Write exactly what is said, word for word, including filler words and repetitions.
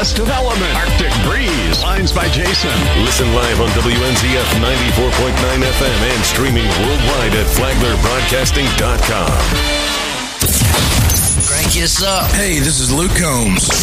Northwest Development. Arctic Breeze. Lines by Jason. Listen live on W N Z F ninety-four point nine F M and streaming worldwide at flagler broadcasting dot com. Crank us up. Hey, this is Luke Combs.